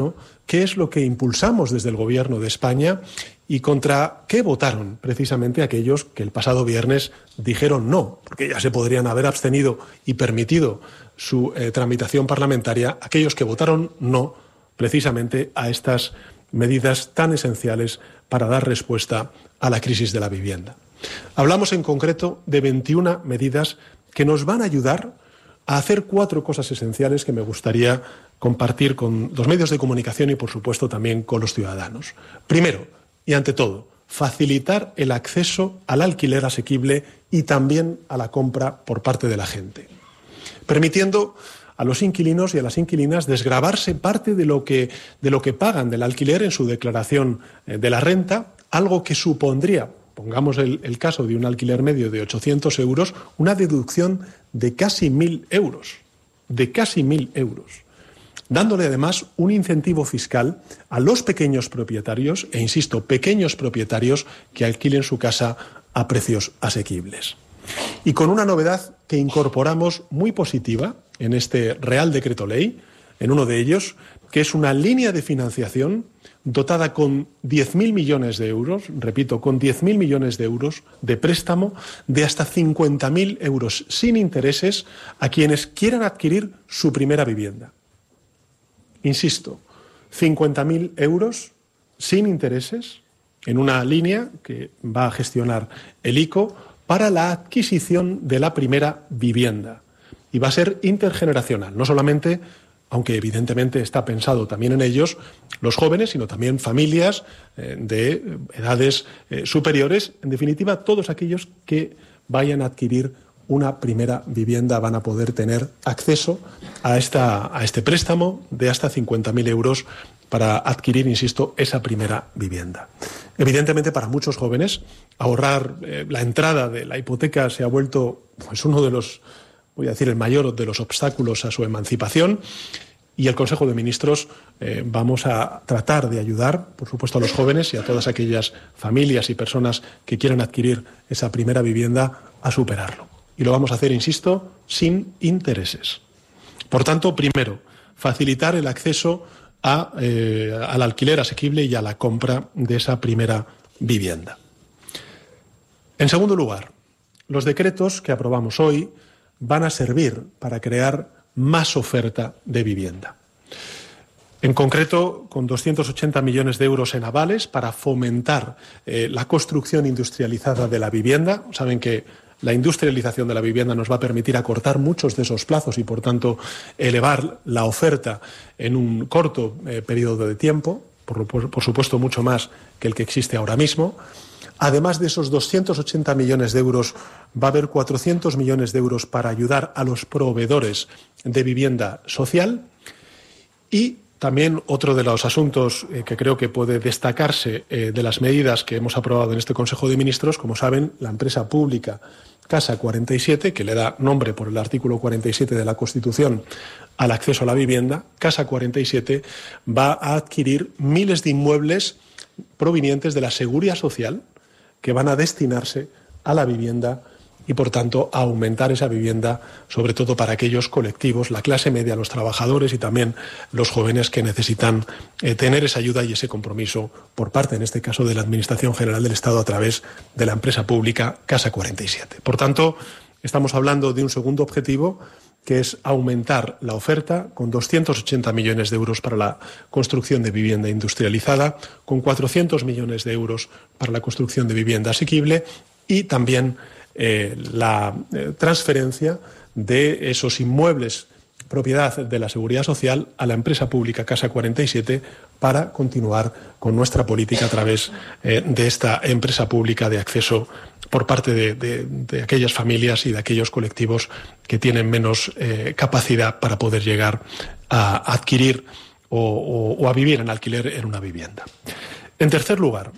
qué es lo que impulsamos desde el Gobierno de España y contra qué votaron precisamente aquellos que el pasado viernes dijeron no, porque ya se podrían haber abstenido y permitido su tramitación parlamentaria, aquellos que votaron no precisamente a estas medidas tan esenciales para dar respuesta a la crisis de la vivienda. Hablamos en concreto de 21 medidas que nos van a ayudar a hacer 4 cosas esenciales que me gustaría compartir con los medios de comunicación y, por supuesto, también con los ciudadanos. Primero, y ante todo, facilitar el acceso al alquiler asequible y también a la compra por parte de la gente, permitiendo a los inquilinos y a las inquilinas desgravarse parte de lo que pagan del alquiler en su declaración de la renta, algo que supondría, pongamos el caso de un alquiler medio de 800 euros, una deducción de casi 1.000 euros, dándole además un incentivo fiscal a los pequeños propietarios, e insisto, pequeños propietarios que alquilen su casa a precios asequibles. Y con una novedad que incorporamos muy positiva en este Real Decreto Ley, en uno de ellos, que es una línea de financiación dotada con 10.000 millones de euros, repito, con 10.000 millones de euros de préstamo de hasta 50.000 euros sin intereses a quienes quieran adquirir su primera vivienda. Insisto, 50.000 euros sin intereses en una línea que va a gestionar el ICO para la adquisición de la primera vivienda. Y va a ser intergeneracional, no solamente, aunque evidentemente está pensado también en ellos, los jóvenes, sino también familias de edades superiores. En definitiva, todos aquellos que vayan a adquirir una primera vivienda van a poder tener acceso a este préstamo de hasta 50.000 euros para adquirir, insisto, esa primera vivienda. Evidentemente, para muchos jóvenes, ahorrar la entrada de la hipoteca se ha vuelto uno de los, voy a decir, el mayor de los obstáculos a su emancipación. Y el Consejo de Ministros vamos a tratar de ayudar, por supuesto, a los jóvenes y a todas aquellas familias y personas que quieran adquirir esa primera vivienda a superarlo. Y lo vamos a hacer, insisto, sin intereses. Por tanto, primero, facilitar el acceso al alquiler asequible y a la compra de esa primera vivienda. En segundo lugar, los decretos que aprobamos hoy van a servir para crear más oferta de vivienda. En concreto, con 280 millones de euros en avales para fomentar la construcción industrializada de la vivienda. Saben que la industrialización de la vivienda nos va a permitir acortar muchos de esos plazos y, por tanto, elevar la oferta en un corto periodo de tiempo, por supuesto mucho más que el que existe ahora mismo. Además de esos 280 millones de euros, va a haber 400 millones de euros para ayudar a los proveedores de vivienda social. Y también otro de los asuntos que creo que puede destacarse de las medidas que hemos aprobado en este Consejo de Ministros, como saben, la empresa pública Casa 47, que le da nombre por el artículo 47 de la Constitución al acceso a la vivienda, Casa 47 va a adquirir miles de inmuebles provenientes de la Seguridad Social que van a destinarse a la vivienda y, por tanto, a aumentar esa vivienda, sobre todo para aquellos colectivos, la clase media, los trabajadores y también los jóvenes que necesitan tener esa ayuda y ese compromiso por parte, en este caso, de la Administración General del Estado a través de la empresa pública Casa 47. Por tanto, estamos hablando de un segundo objetivo, que es aumentar la oferta con 280 millones de euros para la construcción de vivienda industrializada, con 400 millones de euros para la construcción de vivienda asequible y también la transferencia de esos inmuebles propiedad de la Seguridad Social a la empresa pública Casa 47 para continuar con nuestra política a través de esta empresa pública de acceso por parte de aquellas familias y de aquellos colectivos que tienen menos capacidad para poder llegar a adquirir o a vivir en alquiler en una vivienda. En tercer lugar,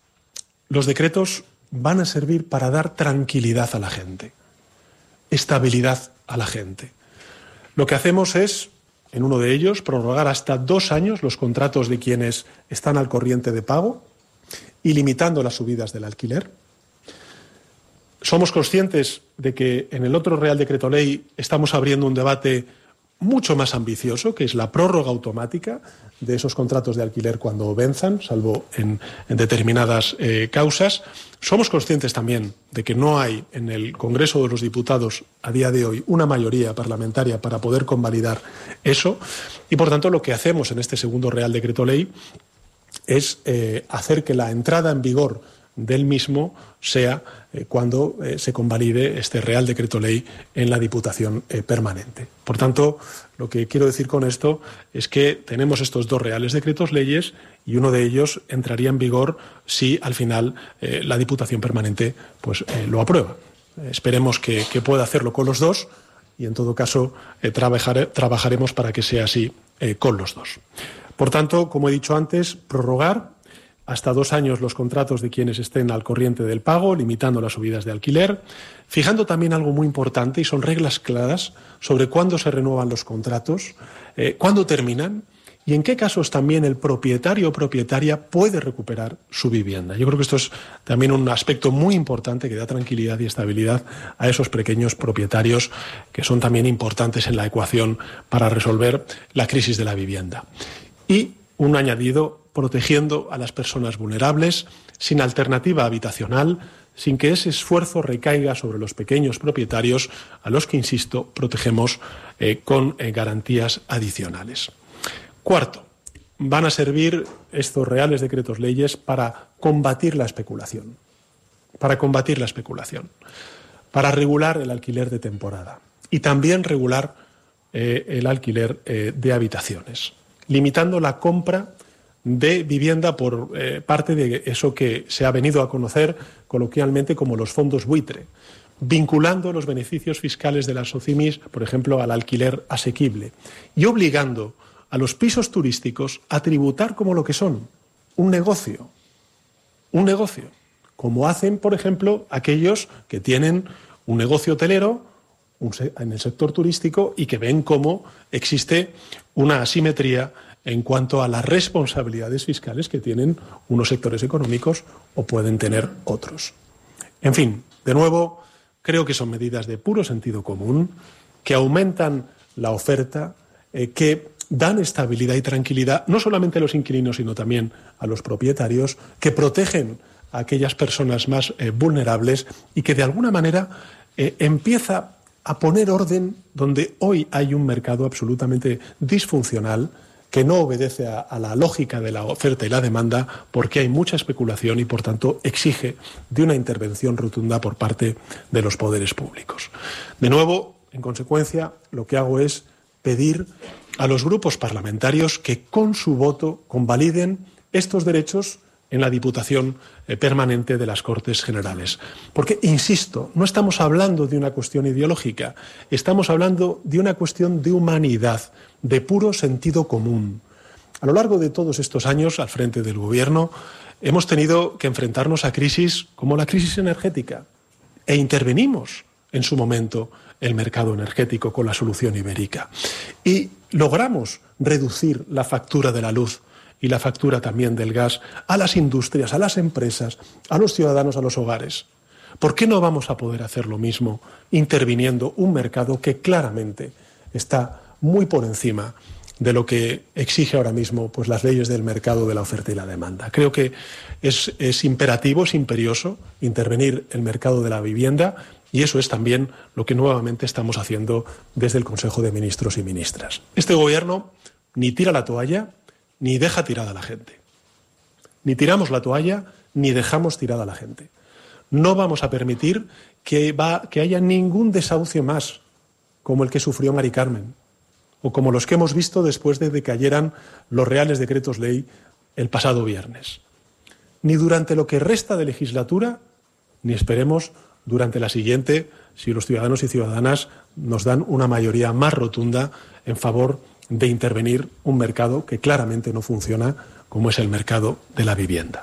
los decretos van a servir para dar tranquilidad a la gente, estabilidad a la gente. Lo que hacemos es, en uno de ellos, prorrogar hasta 2 años los contratos de quienes están al corriente de pago y limitando las subidas del alquiler. Somos conscientes de que en el otro Real Decreto Ley estamos abriendo un debate mucho más ambicioso, que es la prórroga automática de esos contratos de alquiler cuando venzan, salvo en determinadas causas. Somos conscientes también de que no hay en el Congreso de los Diputados a día de hoy una mayoría parlamentaria para poder convalidar eso, y por tanto lo que hacemos en este segundo Real Decreto Ley es hacer que la entrada en vigor del mismo sea cuando se convalide este Real Decreto Ley en la Diputación Permanente. Por tanto, lo que quiero decir con esto es que tenemos estos dos Reales Decretos Leyes y uno de ellos entraría en vigor si al final la Diputación Permanente pues, lo aprueba. Esperemos que pueda hacerlo con los dos y en todo caso trabajaremos para que sea así con los dos. Por tanto, como he dicho antes, prorrogar hasta 2 años los contratos de quienes estén al corriente del pago, limitando las subidas de alquiler, fijando también algo muy importante, y son reglas claras sobre cuándo se renuevan los contratos, cuándo terminan y en qué casos también el propietario o propietaria puede recuperar su vivienda. Yo creo que esto es también un aspecto muy importante que da tranquilidad y estabilidad a esos pequeños propietarios que son también importantes en la ecuación para resolver la crisis de la vivienda. Y un añadido, protegiendo a las personas vulnerables, sin alternativa habitacional, sin que ese esfuerzo recaiga sobre los pequeños propietarios, a los que, insisto, protegemos con garantías adicionales. Cuarto, van a servir estos Reales Decretos Leyes para combatir la especulación, para regular el alquiler de temporada y también regular el alquiler de habitaciones, limitando la compra de vivienda por parte de eso que se ha venido a conocer coloquialmente como los fondos buitre, vinculando los beneficios fiscales de las SOCIMIs, por ejemplo, al alquiler asequible, y obligando a los pisos turísticos a tributar como lo que son, un negocio, como hacen, por ejemplo, aquellos que tienen un negocio hotelero en el sector turístico y que ven cómo existe una asimetría en cuanto a las responsabilidades fiscales que tienen unos sectores económicos o pueden tener otros. En fin, de nuevo, creo que son medidas de puro sentido común, que aumentan la oferta, que dan estabilidad y tranquilidad no solamente a los inquilinos, sino también a los propietarios, que protegen a aquellas personas más vulnerables y que de alguna manera empieza a poner orden donde hoy hay un mercado absolutamente disfuncional, que no obedece a la lógica de la oferta y la demanda, porque hay mucha especulación y, por tanto, exige de una intervención rotunda por parte de los poderes públicos. De nuevo, en consecuencia, lo que hago es pedir a los grupos parlamentarios que con su voto convaliden estos derechos en la Diputación Permanente de las Cortes Generales. Porque, insisto, no estamos hablando de una cuestión ideológica, estamos hablando de una cuestión de humanidad, de puro sentido común. A lo largo de todos estos años, al frente del Gobierno, hemos tenido que enfrentarnos a crisis como la crisis energética e intervenimos en su momento el mercado energético con la solución ibérica. Y logramos reducir la factura de la luz y la factura también del gas a las industrias, a las empresas, a los ciudadanos, a los hogares. ¿Por qué no vamos a poder hacer lo mismo interviniendo un mercado que claramente está muy por encima de lo que exige ahora mismo pues, las leyes del mercado de la oferta y la demanda? Creo que es imperativo, es imperioso intervenir el mercado de la vivienda, y eso es también lo que nuevamente estamos haciendo desde el Consejo de Ministros y Ministras. Este Gobierno ni tira la toalla ni deja tirada a la gente. Ni tiramos la toalla ni dejamos tirada a la gente. No vamos a permitir que haya ningún desahucio más como el que sufrió Mari Carmen o como los que hemos visto después de que cayeran los Reales Decretos Ley el pasado viernes. Ni durante lo que resta de legislatura, ni esperemos durante la siguiente, si los ciudadanos y ciudadanas nos dan una mayoría más rotunda en favor de intervenir un mercado que claramente no funciona, como es el mercado de la vivienda.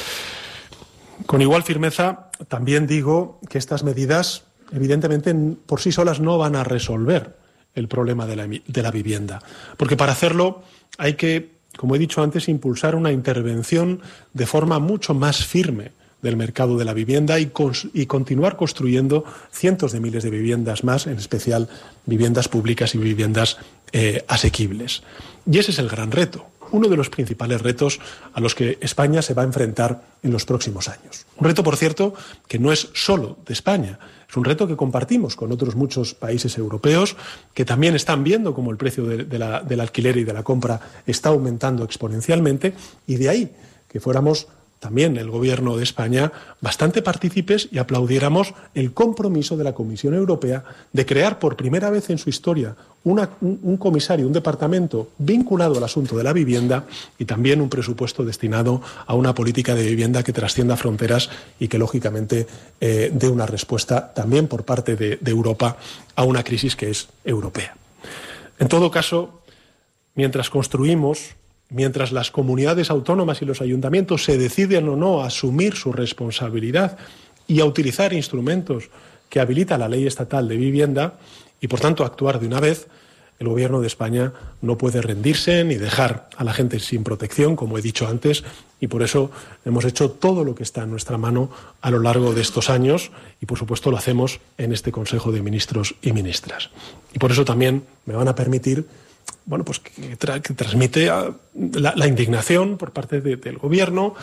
Con igual firmeza, también digo que estas medidas, evidentemente, por sí solas no van a resolver el problema de la vivienda, porque para hacerlo hay que, como he dicho antes, impulsar una intervención de forma mucho más firme del mercado de la vivienda y continuar construyendo cientos de miles de viviendas más, en especial viviendas públicas y viviendas asequibles. Y ese es el gran reto, uno de los principales retos a los que España se va a enfrentar en los próximos años. Un reto, por cierto, que no es solo de España, es un reto que compartimos con otros muchos países europeos que también están viendo cómo el precio del alquiler y de la compra está aumentando exponencialmente, y de ahí que fuéramos también el Gobierno de España bastante partícipes y aplaudiéramos el compromiso de la Comisión Europea de crear por primera vez en su historia un comisario, un departamento vinculado al asunto de la vivienda, y también un presupuesto destinado a una política de vivienda que trascienda fronteras y que, lógicamente, dé una respuesta también por parte de Europa a una crisis que es europea. En todo caso, mientras construimos, mientras las comunidades autónomas y los ayuntamientos se deciden o no a asumir su responsabilidad y a utilizar instrumentos que habilita la Ley Estatal de Vivienda y, por tanto, actuar de una vez, el Gobierno de España no puede rendirse ni dejar a la gente sin protección, como he dicho antes, y por eso hemos hecho todo lo que está en nuestra mano a lo largo de estos años y, por supuesto, lo hacemos en este Consejo de Ministros y Ministras. Y por eso también me van a permitir que transmite la indignación por parte del Gobierno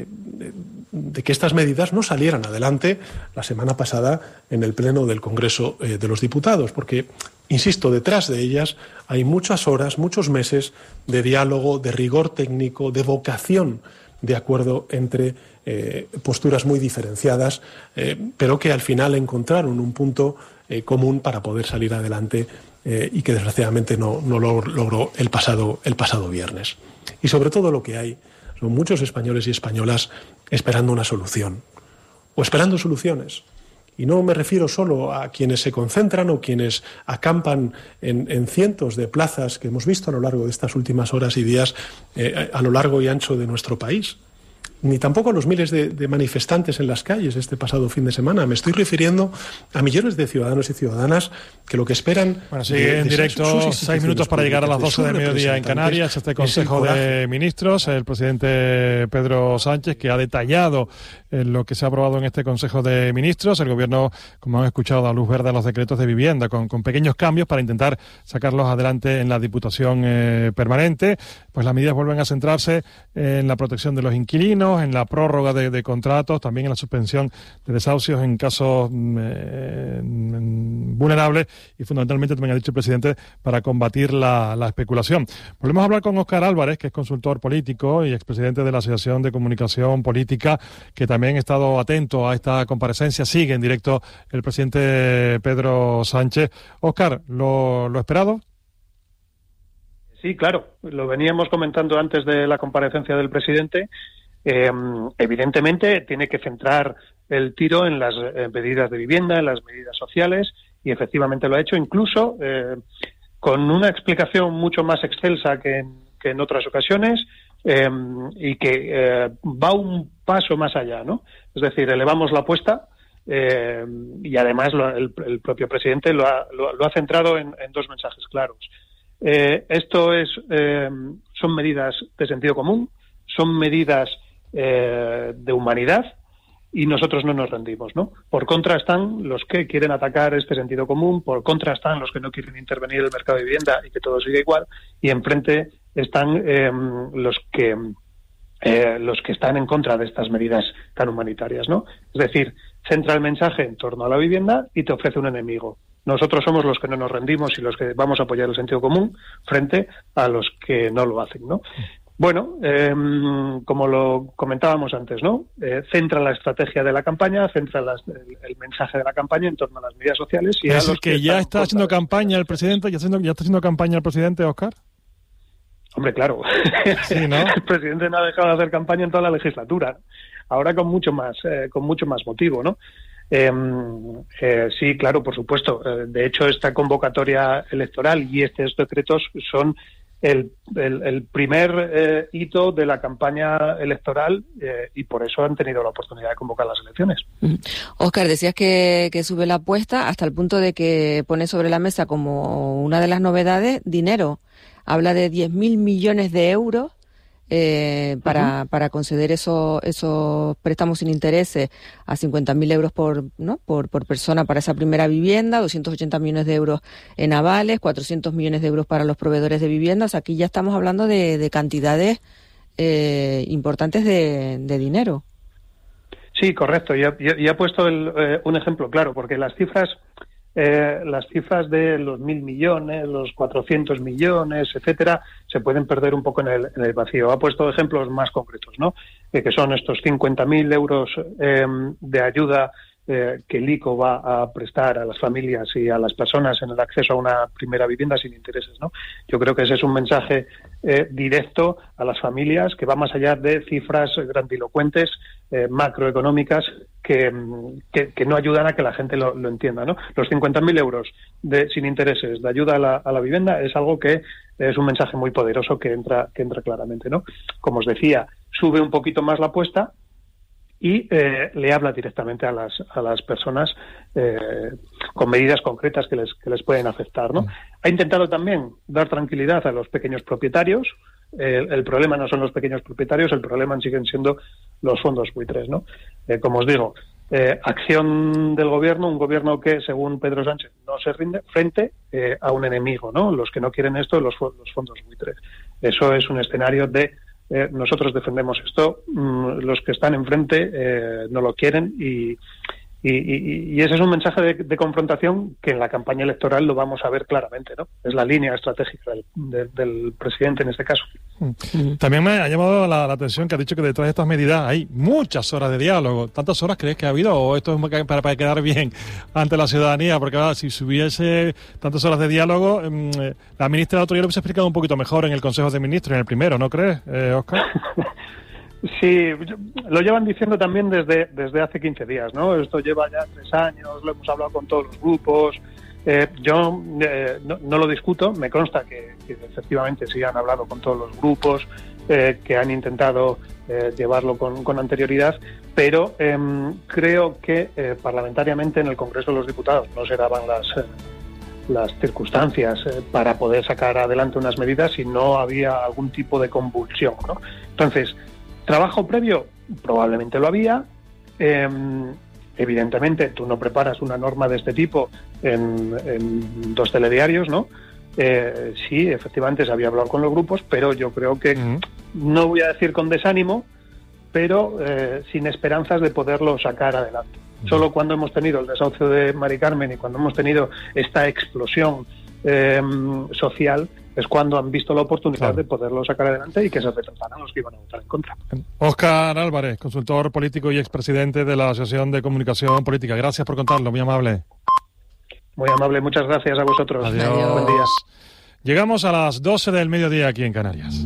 de que estas medidas no salieran adelante la semana pasada en el Pleno del Congreso de los Diputados, porque, insisto, detrás de ellas hay muchas horas, muchos meses de diálogo, de rigor técnico, de vocación de acuerdo entre posturas muy diferenciadas, pero que al final encontraron un punto común para poder salir adelante, y que desgraciadamente no lo logró el pasado viernes. Y sobre todo lo que hay son muchos españoles y españolas esperando una solución, o esperando soluciones. Y no me refiero solo a quienes se concentran o quienes acampan en cientos de plazas que hemos visto a lo largo de estas últimas horas y días a lo largo y ancho de nuestro país, ni tampoco a los miles de manifestantes en las calles este pasado fin de semana. Me estoy refiriendo a millones de ciudadanos y ciudadanas que lo que esperan... Bueno, sigue en directo 6 minutos para llegar a las 12 del mediodía en Canarias. Este Consejo de Ministros, el presidente Pedro Sánchez, que ha detallado lo que se ha aprobado en este Consejo de Ministros. El Gobierno, como han escuchado, da luz verde a los decretos de vivienda, con pequeños cambios para intentar sacarlos adelante en la Diputación permanente. Pues las medidas vuelven a centrarse en la protección de los inquilinos, en la prórroga de contratos, también en la suspensión de desahucios en casos vulnerables y, fundamentalmente, también ha dicho el presidente, para combatir la especulación. Volvemos a hablar con Óscar Álvarez, que es consultor político y expresidente de la Asociación de Comunicación Política, que también ha estado atento a esta comparecencia. Sigue en directo el presidente Pedro Sánchez. Óscar, ¿lo esperado? Sí, claro, lo veníamos comentando antes de la comparecencia del presidente. Evidentemente tiene que centrar el tiro en las medidas de vivienda, en las medidas sociales, y efectivamente lo ha hecho, incluso con una explicación mucho más excelsa que en otras ocasiones, y que va un paso más allá, ¿no? Es decir, elevamos la apuesta, y además el propio presidente lo ha centrado en dos mensajes claros. Esto son medidas de sentido común, son medidas de humanidad, y nosotros no nos rendimos, ¿no? Por contra están los que quieren atacar este sentido común, por contra están los que no quieren intervenir en el mercado de vivienda y que todo siga igual, y enfrente están los que están en contra de estas medidas tan humanitarias, ¿no? Es decir, centra el mensaje en torno a la vivienda y te ofrece un enemigo. Nosotros somos los que no nos rendimos y los que vamos a apoyar el sentido común frente a los que no lo hacen, ¿no? Bueno, como lo comentábamos antes, ¿no? Centra la estrategia de la campaña, centra el mensaje de la campaña en torno a las medidas sociales. Y ¿Es que ya está haciendo campaña el presidente? ¿Ya está haciendo campaña el presidente, Óscar? Hombre, claro. Sí, ¿no? El presidente no ha dejado de hacer campaña en toda la legislatura. Ahora con mucho más motivo, ¿no? Sí, claro, por supuesto. De hecho, esta convocatoria electoral y estos decretos son el primer hito de la campaña electoral, y por eso han tenido la oportunidad de convocar las elecciones. Óscar, decías que sube la apuesta hasta el punto de que pone sobre la mesa como una de las novedades dinero. Habla de 10.000 millones de euros para conceder esos préstamos sin intereses a 50.000 euros por persona para esa primera vivienda, 280 millones de euros en avales, 400 millones de euros para los proveedores de viviendas. Aquí ya estamos hablando de cantidades importantes de dinero. Sí, correcto. Y ha puesto un ejemplo claro, porque las cifras de los 1.000 millones, los 400 millones, etcétera, se pueden perder un poco en el vacío. Ha puesto ejemplos más concretos, ¿no? Que son estos 50.000 euros de ayuda que el ICO va a prestar a las familias y a las personas en el acceso a una primera vivienda sin intereses, ¿no? Yo creo que ese es un mensaje directo a las familias que va más allá de cifras grandilocuentes macroeconómicas que no ayudan a que la gente lo entienda, ¿no? Los 50.000 euros sin intereses de ayuda a la vivienda es algo que es un mensaje muy poderoso que entra claramente, ¿no? Como os decía, sube un poquito más la apuesta y le habla directamente a las personas con medidas concretas que les pueden afectar, ¿no? Ha intentado también dar tranquilidad a los pequeños propietarios. El problema no son los pequeños propietarios, el problema siguen siendo los fondos buitres, ¿no? Como os digo, acción del gobierno, un gobierno que, según Pedro Sánchez, no se rinde frente a un enemigo, ¿no? Los que no quieren esto, los fondos buitres. Eso es un escenario de nosotros defendemos esto, los que están enfrente no lo quieren y ese es un mensaje de confrontación que en la campaña electoral lo vamos a ver claramente, ¿no? Es la línea estratégica del presidente en este caso. También me ha llamado la atención que ha dicho que detrás de estas medidas hay muchas horas de diálogo. ¿Tantas horas crees que ha habido o esto es para quedar bien ante la ciudadanía? Porque si hubiese tantas horas de diálogo, la ministra de otro día lo hubiese explicado un poquito mejor en el Consejo de Ministros, en el primero, ¿no crees, Óscar? Sí, lo llevan diciendo también desde hace 15 días, ¿no? Esto lleva ya 3 años, lo hemos hablado con todos los grupos. Yo no lo discuto, me consta que efectivamente sí han hablado con todos los grupos, que han intentado llevarlo con anterioridad, pero creo que parlamentariamente en el Congreso de los Diputados no se daban las circunstancias para poder sacar adelante unas medidas si no había algún tipo de convulsión, ¿no? Entonces, ¿trabajo previo? Probablemente lo había. Evidentemente, tú no preparas una norma de este tipo en 2 telediarios, ¿no? Sí, efectivamente se había hablado con los grupos, pero yo creo que, no voy a decir con desánimo, pero sin esperanzas de poderlo sacar adelante. Solo cuando hemos tenido el desahucio de Mari Carmen y cuando hemos tenido esta explosión social es cuando han visto la oportunidad de poderlo sacar adelante y que se retrataran los que iban a votar en contra. Óscar Álvarez, consultor político y expresidente de la Asociación de Comunicación Política. Gracias por contarlo, muy amable. Muy amable, muchas gracias a vosotros. Adiós. Buen día. Llegamos a las 12 del mediodía aquí en Canarias.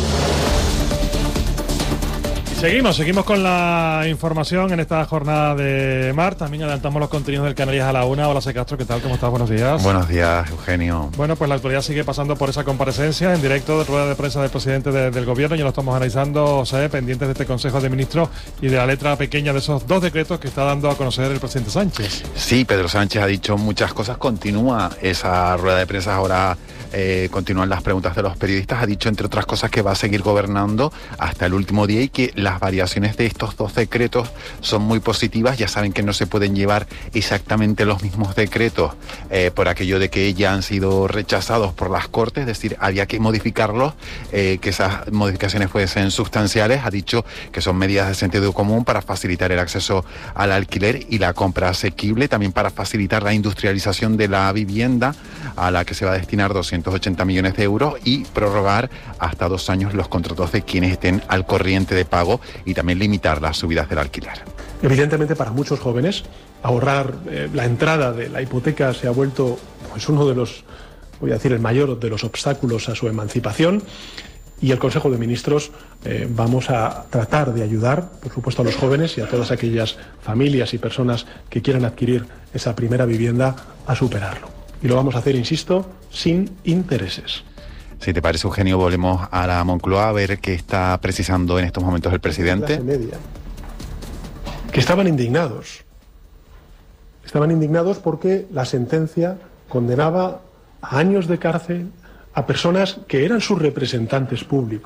Seguimos con la información en esta jornada de mar. También adelantamos los contenidos del Canarias a la 1. Hola, C. Castro, ¿qué tal? ¿Cómo estás? Buenos días. Buenos días, Eugenio. Bueno, pues la actualidad sigue pasando por esa comparecencia en directo de rueda de prensa del presidente del gobierno. Ya lo estamos analizando, José, pendientes de este Consejo de Ministros y de la letra pequeña de esos 2 decretos que está dando a conocer el presidente Sánchez. Sí, Pedro Sánchez ha dicho muchas cosas. Continúa esa rueda de prensa ahora. Continúan las preguntas de los periodistas. Ha dicho, entre otras cosas, que va a seguir gobernando hasta el último día y que las variaciones de estos 2 decretos son muy positivas. Ya saben que no se pueden llevar exactamente los mismos decretos por aquello de que ya han sido rechazados por las Cortes, es decir, había que modificarlos, que esas modificaciones fuesen sustanciales. Ha dicho que son medidas de sentido común para facilitar el acceso al alquiler y la compra asequible, también para facilitar la industrialización de la vivienda, a la que se va a destinar 280 millones de euros, y prorrogar hasta 2 años los contratos de quienes estén al corriente de pago y también limitar las subidas del alquiler. Evidentemente, para muchos jóvenes, ahorrar la entrada de la hipoteca se ha vuelto pues uno de los, voy a decir, el mayor de los obstáculos a su emancipación. Y el Consejo de Ministros vamos a tratar de ayudar, por supuesto, a los jóvenes y a todas aquellas familias y personas que quieran adquirir esa primera vivienda a superarlo. Y lo vamos a hacer, insisto, sin intereses. Si te parece, Eugenio, volvemos a la Moncloa a ver qué está precisando en estos momentos el presidente. Clase media, que estaban indignados. Estaban indignados porque la sentencia condenaba a años de cárcel a personas que eran sus representantes públicos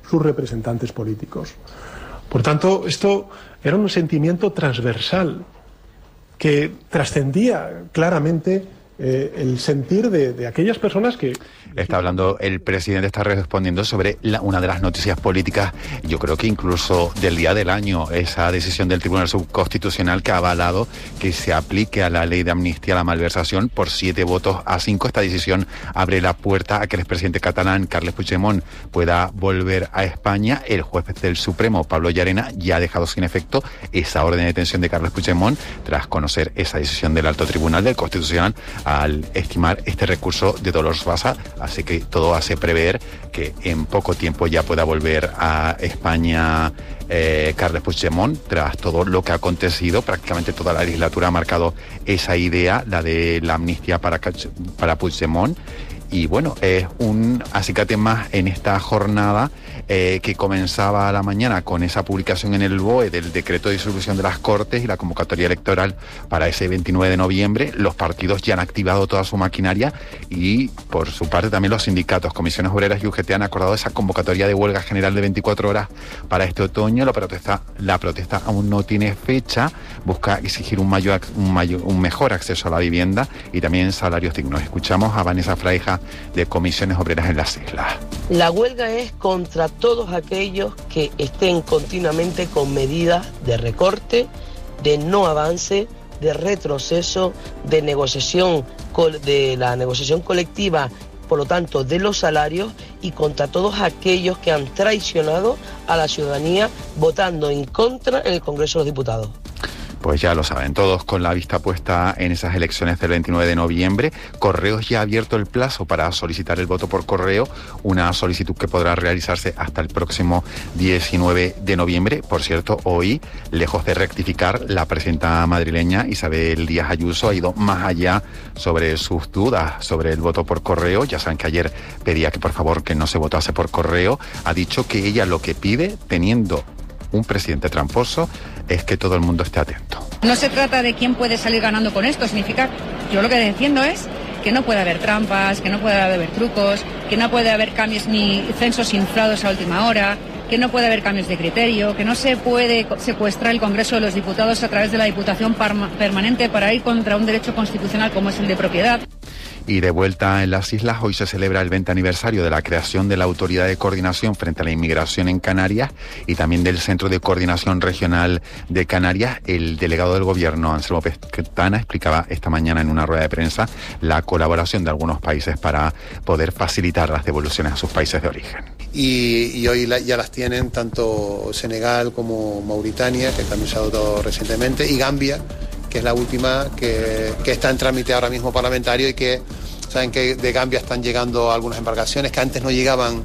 sus representantes políticos. Por tanto, esto era un sentimiento transversal que trascendía claramente el sentir de aquellas personas que... El presidente está respondiendo sobre una de las noticias políticas, yo creo que incluso del día del año, esa decisión del Tribunal Subconstitucional que ha avalado que se aplique a la ley de amnistía a la malversación por 7 votos a 5. Esta decisión abre la puerta a que el expresidente catalán, Carles Puigdemont, pueda volver a España. El juez del Supremo, Pablo Llarena, ya ha dejado sin efecto esa orden de detención de Carles Puigdemont tras conocer esa decisión del Alto Tribunal del Constitucional al estimar este recurso de Dolors Bassa. Así que todo hace prever que en poco tiempo ya pueda volver a España Carles Puigdemont, tras todo lo que ha acontecido. Prácticamente toda la legislatura ha marcado esa idea, la de la amnistía para Puigdemont. Y bueno, es un acicate más en esta jornada que comenzaba a la mañana con esa publicación en el BOE del decreto de disolución de las Cortes y la convocatoria electoral para ese 29 de noviembre. Los partidos ya han activado toda su maquinaria y por su parte también los sindicatos, comisiones obreras y UGT han acordado esa convocatoria de huelga general de 24 horas para este otoño. La protesta aún no tiene fecha, busca exigir un mejor acceso a la vivienda y también salarios dignos. Escuchamos a Vanessa Fraija de Comisiones Obreras en las Islas. La huelga es contra todos aquellos que estén continuamente con medidas de recorte, de no avance, de retroceso, de la negociación colectiva, por lo tanto de los salarios, y contra todos aquellos que han traicionado a la ciudadanía votando en contra en el Congreso de los Diputados. Pues ya lo saben todos, con la vista puesta en esas elecciones del 29 de noviembre, Correos ya ha abierto el plazo para solicitar el voto por correo, una solicitud que podrá realizarse hasta el próximo 19 de noviembre. Por cierto, hoy, lejos de rectificar, la presidenta madrileña Isabel Díaz Ayuso ha ido más allá sobre sus dudas sobre el voto por correo. Ya saben que ayer pedía que por favor que no se votase por correo. Ha dicho que ella lo que pide, teniendo un presidente tramposo, es que todo el mundo esté atento. No se trata de quién puede salir ganando con esto, significa, yo lo que defiendo es que no puede haber trampas, que no puede haber trucos, que no puede haber cambios ni censos inflados a última hora, que no puede haber cambios de criterio, que no se puede secuestrar el Congreso de los Diputados a través de la Diputación Permanente para ir contra un derecho constitucional como es el de propiedad. Y de vuelta en las islas, hoy se celebra el 20 aniversario de la creación de la Autoridad de Coordinación frente a la Inmigración en Canarias y también del Centro de Coordinación Regional de Canarias. El delegado del Gobierno, Anselmo Pestana, explicaba esta mañana en una rueda de prensa la colaboración de algunos países para poder facilitar las devoluciones a sus países de origen. Y hoy ya las tienen tanto Senegal como Mauritania, que también se ha dotado recientemente, y Gambia, que es la última que está en trámite ahora mismo parlamentario, y que saben que de Gambia están llegando algunas embarcaciones que antes no llegaban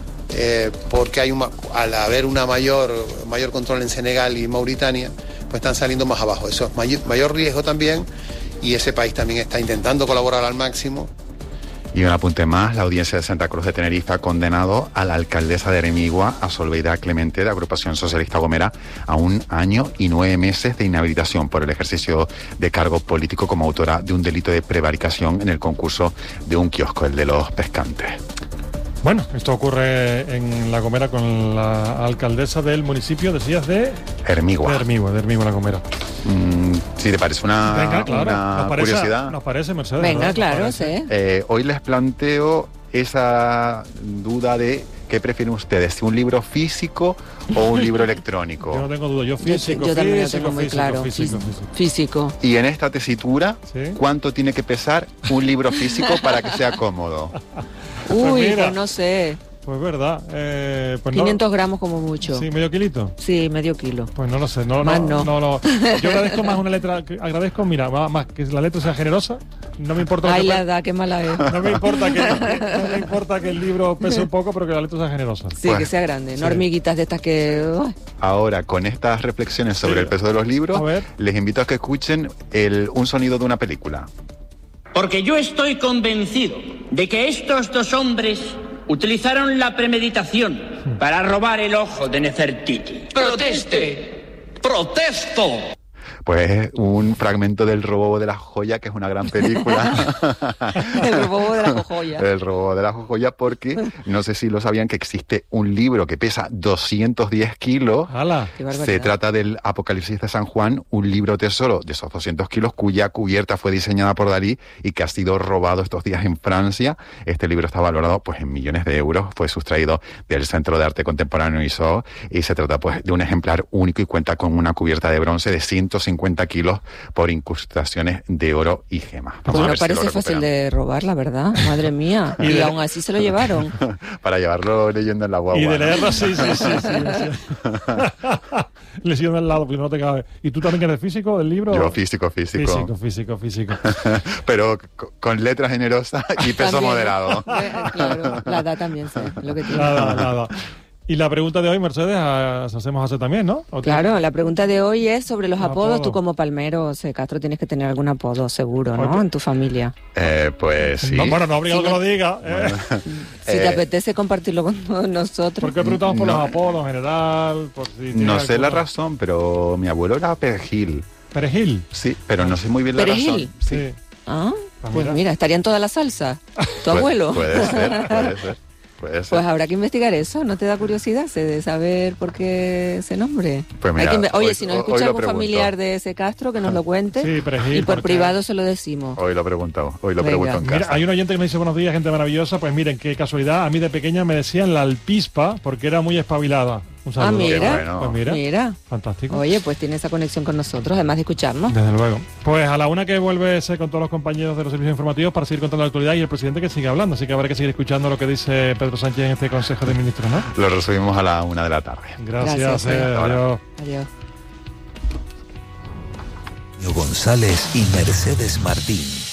porque al haber una mayor control en Senegal y Mauritania, pues están saliendo más abajo. Eso es mayor riesgo también, y ese país también está intentando colaborar al máximo. Y un apunte más, la Audiencia de Santa Cruz de Tenerife ha condenado a la alcaldesa de Hermigua, a Solveida Clemente, de Agrupación Socialista Gomera, a 1 año y 9 meses de inhabilitación por el ejercicio de cargo político como autora de un delito de prevaricación en el concurso de un kiosco, el de los pescantes. Bueno, esto ocurre en La Gomera con la alcaldesa del municipio, decías, de Hermigua. De Hermigua, La Gomera. Si te parece una curiosidad. Nos parece, Mercedes. Venga, claro, sí. Hoy les planteo esa duda de qué prefieren ustedes, si un libro físico o un libro electrónico. Yo no tengo duda, yo físico. Yo también lo tengo muy claro. Físico. Y en esta tesitura, ¿sí? ¿Cuánto tiene que pesar un libro físico para que sea cómodo? Uy, pues no sé. Pues verdad. Pues 500 gramos como mucho. Sí, ¿medio kilito? Sí, medio kilo. Pues no lo sé. No. Yo agradezco más una letra, mira, más que la letra sea generosa. No me importa. Ay, la edad, qué mala es. No me importa que el libro pese un poco, pero que la letra sea generosa. Sí, pues, que sea grande, no hormiguitas de estas que... Ahora, con estas reflexiones sobre el peso de los libros, les invito a que escuchen un sonido de una película. Porque yo estoy convencido de que estos dos hombres utilizaron la premeditación para robar el ojo de Nefertiti. ¡Proteste! ¡Protesto! Pues un fragmento del Robo de la Joya, que es una gran película. El Robo de la Joya. El Robo de la Joya, porque no sé si lo sabían que existe un libro que pesa 210 kilos. ¡Hala! Se trata del Apocalipsis de San Juan, un libro tesoro de esos 200 kilos cuya cubierta fue diseñada por Dalí y que ha sido robado estos días en Francia. Este libro está valorado pues en millones de euros. Fue sustraído del Centro de Arte Contemporáneo ISO y se trata pues de un ejemplar único y cuenta con una cubierta de bronce de 150 kilos por incrustaciones de oro y gemas. Pues no parece fácil de robar, la verdad. Madre mía. Y aún así se lo llevaron. Para llevarlo leyendo en la guagua. Y de leerlo, sí. Leyendo al lado, pues no te cabe. ¿Y tú también que eres físico del libro? Yo físico. Físico. Pero con letra generosa y peso también, moderado. Claro, la edad también sé lo que tiene. Nada. Y la pregunta de hoy, Mercedes, hacemos hacer también, ¿no? Claro, la pregunta de hoy es sobre los apodos. Tú como palmero, Castro, tienes que tener algún apodo seguro, ¿no? En tu familia. Pues sí. No, bueno, no obligado que lo diga. Si te apetece compartirlo con todos nosotros. ¿Por qué preguntamos por los apodos en general? Por si no sé la razón, pero mi abuelo era Perejil. ¿Perejil? Sí, pero no sé muy bien la razón. Sí. Ah, pues mira, estaría en toda la salsa. ¿Tu abuelo? Puede ser. Pues habrá que investigar eso. ¿No te da curiosidad de saber por qué ese nombre? Pues mira, Oye, si nos escucha algún familiar de ese Castro, que nos lo cuente. Sí, Perejil, y por privado se lo decimos. Hoy lo pregunto en casa. Mira, hay un oyente que me dice buenos días, gente maravillosa. Pues miren, qué casualidad. A mí de pequeña me decían la alpispa porque era muy espabilada. Un saludo. Mira. Pues mira. Fantástico. Oye, pues tiene esa conexión con nosotros, además de escucharnos. Desde luego. Pues a la una que vuelve con todos los compañeros de los servicios informativos para seguir contando la actualidad y el presidente que sigue hablando. Así que habrá que seguir escuchando lo que dice Pedro Sánchez en este Consejo de Ministros, ¿no? Lo resumimos a la 1 de la tarde. Gracias. Adiós. Adiós. González y Mercedes Martín.